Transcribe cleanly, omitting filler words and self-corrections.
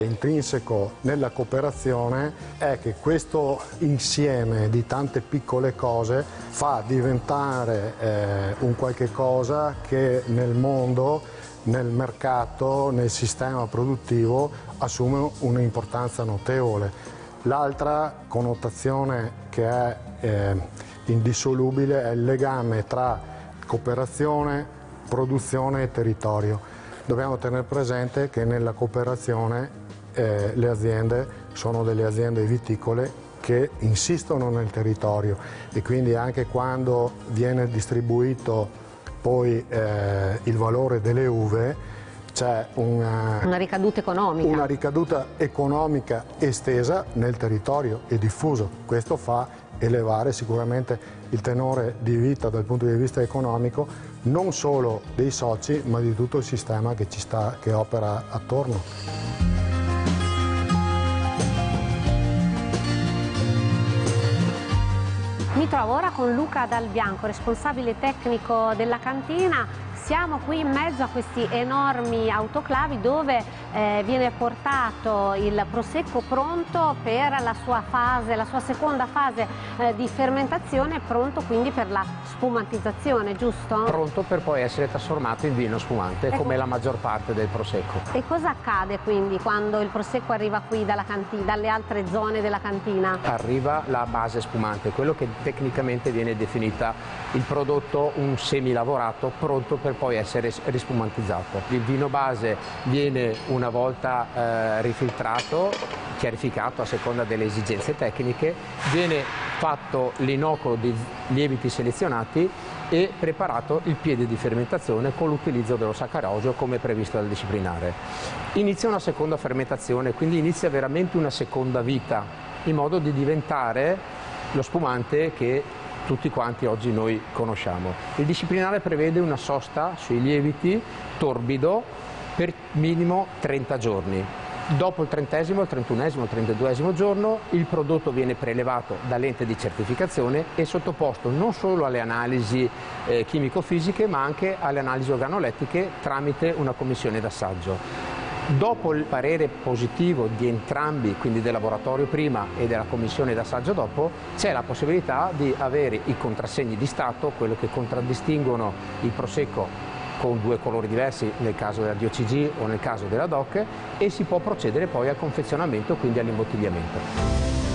Intrinseco nella cooperazione è che questo insieme di tante piccole cose fa diventare un qualche cosa che nel mondo, nel mercato, nel sistema produttivo assume un'importanza notevole. L'altra connotazione che è indissolubile è il legame tra cooperazione, produzione e territorio. Dobbiamo tenere presente che nella cooperazione le aziende sono delle aziende viticole che insistono nel territorio e quindi anche quando viene distribuito poi il valore delle uve c'è una ricaduta economica estesa nel territorio e diffuso. Questo fa elevare sicuramente il tenore di vita dal punto di vista economico non solo dei soci ma di tutto il sistema che opera attorno. Mi trovo ora con Luca Dal Bianco, responsabile tecnico della cantina. Siamo qui in mezzo a questi enormi autoclavi dove viene portato il prosecco pronto per la sua seconda fase di fermentazione, pronto quindi per la spumantizzazione, giusto? Pronto per poi essere trasformato in vino spumante, come la maggior parte del prosecco. E cosa accade quindi quando il prosecco arriva qui dalle altre zone della cantina? Arriva la base spumante, quello che tecnicamente viene definita il prodotto un semilavorato pronto per poi essere rispumantizzato. Il vino base viene una volta rifiltrato, chiarificato a seconda delle esigenze tecniche, viene fatto l'inoculo di lieviti selezionati e preparato il piede di fermentazione con l'utilizzo dello saccarosio come previsto dal disciplinare. Inizia una seconda fermentazione, quindi inizia veramente una seconda vita, in modo di diventare lo spumante che tutti quanti oggi noi conosciamo. Il disciplinare prevede una sosta sui lieviti torbido per minimo 30 giorni. Dopo il 30esimo, il 31esimo, il 32esimo giorno il prodotto viene prelevato dall'ente di certificazione e sottoposto non solo alle analisi chimico-fisiche ma anche alle analisi organolettiche tramite una commissione d'assaggio. Dopo il parere positivo di entrambi, quindi del laboratorio prima e della commissione d'assaggio dopo, c'è la possibilità di avere i contrassegni di stato, quello che contraddistinguono il prosecco con due colori diversi nel caso della DOCG o nel caso della DOC, e si può procedere poi al confezionamento, quindi all'imbottigliamento.